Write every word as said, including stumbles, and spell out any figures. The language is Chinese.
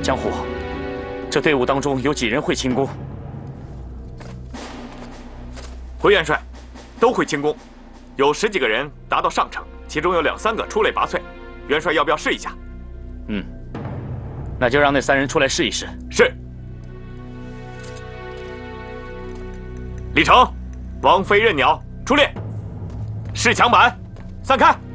江湖，这队伍当中有几人会轻功？ 回元帅，都会轻功，有十几个人达到上乘，其中有两三个出类拔萃。元帅要不要试一下？ 嗯，那就让那三人出来试一试。 是。李成、王飞、任鸟出列，试墙板，散开。